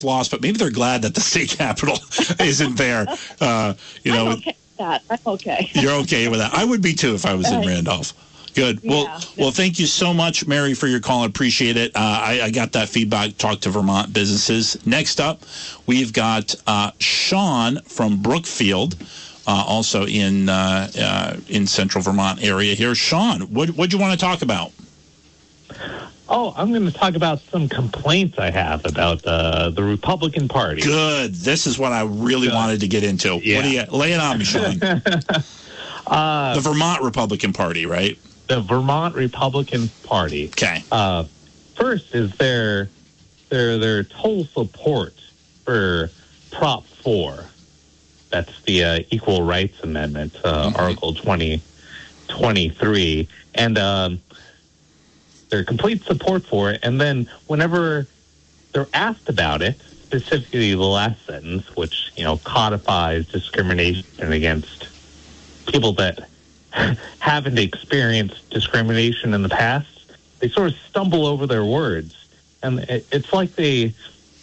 lost, but maybe they're glad that the state capitol isn't there. I'm okay with that. I'm okay. You're okay with that. I would be too if I was in Randolph. Good. Well, thank you so much, Mary, for your call. I appreciate it. I got that feedback. Talk to Vermont businesses. Next up, we've got Sean from Brookfield, also in central Vermont area here. Sean, what do you want to talk about? Oh, I'm going to talk about some complaints I have about the Republican Party. Good. This is what I really wanted to get into. Yeah. What do you lay it on me, Sean? The Vermont Republican Party, right? The Vermont Republican Party. Okay. First is their total support for Prop 4. That's the Equal Rights Amendment, Article 2023. And their complete support for it. And then whenever they're asked about it, specifically the last sentence, which, codifies discrimination against people that haven't experienced discrimination in the past, they sort of stumble over their words. And it's like they're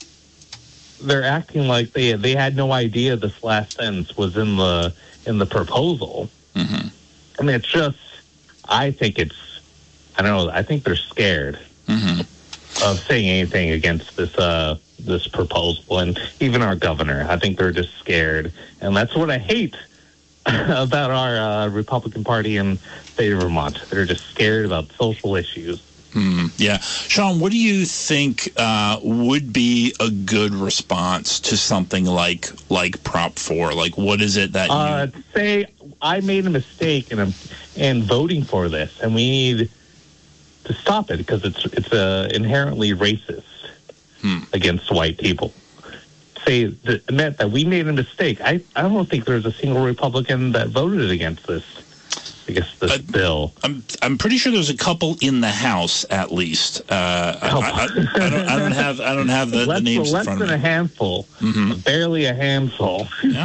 acting like they had no idea this last sentence was in the proposal. Mm-hmm. And it's just, I think they're scared of saying anything against this proposal. And even our governor, I think they're just scared. And that's what I hate about our Republican Party in the state of Vermont. They're just scared about social issues. Yeah. Sean, what do you think would be a good response to something like Prop 4? Like, what is it that you... Say I made a mistake in voting for this, and we need to stop it because it's inherently racist against white people. Say that we made a mistake. I don't think there's a single Republican that voted against this. I guess this bill. I'm pretty sure there's a couple in the House at least. I don't have the names in front of me. Less than a handful, barely a handful.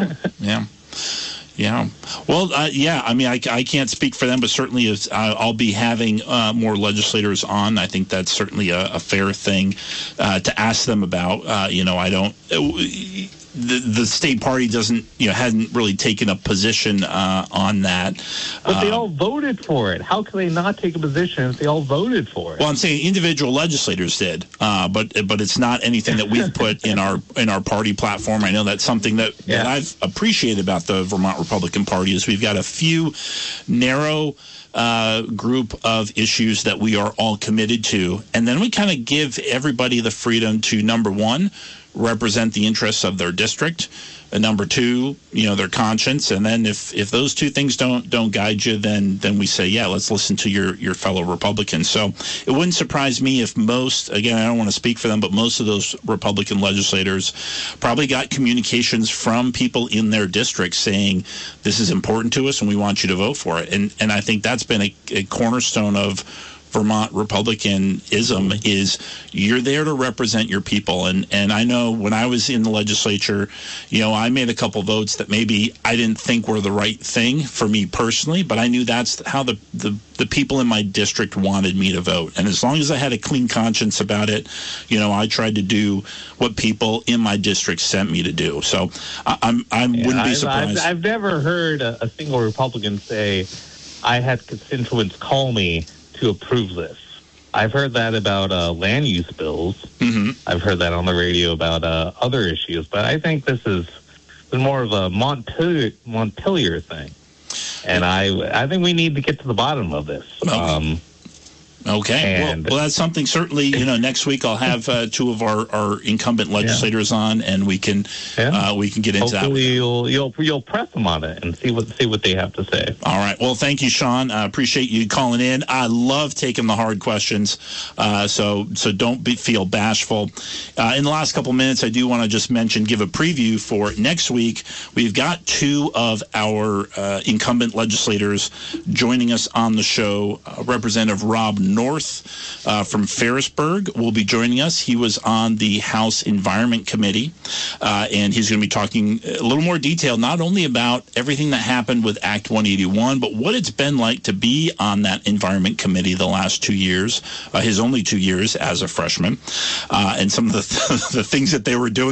Yeah. Well, I mean, I can't speak for them, but certainly I'll be having more legislators on. I think that's certainly a fair thing to ask them about. I don't. The state party hadn't really taken a position on that. But they all voted for it. How can they not take a position if they all voted for it? Well, I'm saying individual legislators did, but it's not anything that we've put in our party platform. I know that's something that I've appreciated about the Vermont Republican Party is we've got a few narrow group of issues that we are all committed to, and then we kind of give everybody the freedom to, number one, represent the interests of their district, and number two, their conscience. And then if those two things don't guide you, then we say, let's listen to your fellow Republicans. So it wouldn't surprise me if most, again, I don't want to speak for them, but most of those Republican legislators probably got communications from people in their districts saying this is important to us and we want you to vote for it. And I think that's been a cornerstone of Vermont Republicanism is you're there to represent your people. And I know when I was in the legislature, I made a couple votes that maybe I didn't think were the right thing for me personally, but I knew that's how the people in my district wanted me to vote. And as long as I had a clean conscience about it, I tried to do what people in my district sent me to do. So I wouldn't be surprised. I've never heard a single Republican say, I had constituents call me to approve this. I've heard that about land use bills. Mm-hmm. I've heard that on the radio about other issues, but I think this is more of a Montpelier thing. And I think we need to get to the bottom of this. Okay. Well, that's something certainly, next week I'll have two of our incumbent legislators on, and we can get into Hopefully that. You'll press them on it and see what they have to say. All right. Well, thank you, Sean. I appreciate you calling in. I love taking the hard questions, so don't feel bashful. In the last couple minutes, I do want to just give a preview for next week. We've got two of our incumbent legislators joining us on the show. Representative Rob North from Ferrisburg will be joining us. He was on the House Environment Committee, and he's going to be talking a little more detail, not only about everything that happened with Act 181, but what it's been like to be on that Environment Committee the last 2 years, his only 2 years as a freshman, and some of the things that they were doing